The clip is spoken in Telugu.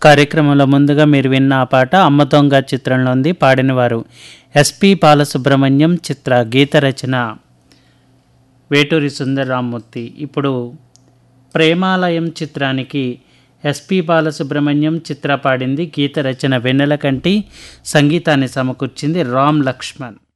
కార్యక్రమంలో ముందుగా మీరు విన్న ఆ పాట అమ్మ దొంగ చిత్రంలో ఉంది. పాడినవారు ఎస్పి బాలసుబ్రహ్మణ్యం, చిత్ర. గీత రచన వేటూరి సుందరరామ్మూర్తి. ఇప్పుడు ప్రేమాలయం చిత్రానికి ఎస్పి బాలసుబ్రహ్మణ్యం, చిత్ర పాడింది. గీత రచన వెన్నెలకంటి, సంగీతాన్ని సమకూర్చింది రామ్ లక్ష్మణ్.